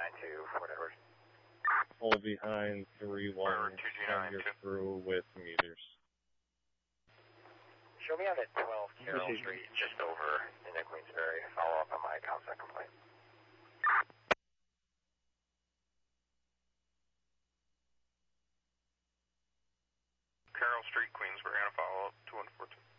2992, whatever. Pull behind 3-1, and you're through with meters. Show me on at 12 Carroll Street, just over in the Queensbury. Follow up on my constant complaint. Carroll Street, Queensbury, on a follow-up, 2142.